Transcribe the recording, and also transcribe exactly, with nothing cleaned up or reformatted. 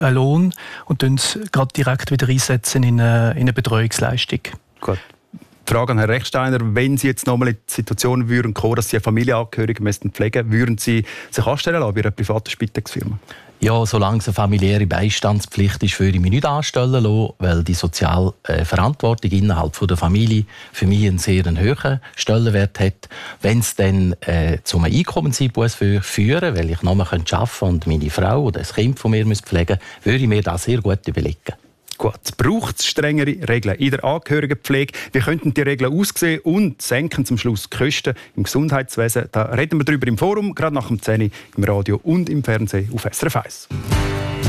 einen Lohn und dann gerade direkt wieder einsetzen in eine, in eine Betreuungsleistung. Gut. Die Frage an Herrn Rechsteiner, wenn Sie jetzt nochmal in die Situation würden kommen, dass Sie eine Familienangehörige müssten pflegen, würden Sie sich anstellen lassen bei einer privaten Spitexfirma? Ja, solange es eine familiäre Beistandspflicht ist, würde ich mich nicht anstellen lassen, weil die soziale äh, Verantwortung innerhalb von der Familie für mich einen sehr hohen Stellenwert hat. Wenn es dann äh, zu einem Einkommenseinbuss führen, weil ich noch mal arbeiten könnte und meine Frau oder das Kind von mir pflegen müsste, würde ich mir das sehr gut überlegen. Gut, braucht es strengere Regeln in der Angehörigenpflege? Wie könnten die Regeln aussehen und senken zum Schluss die Kosten im Gesundheitswesen? Da reden wir darüber im Forum, gerade nach dem zehn Uhr im Radio und im Fernsehen auf S R F eins.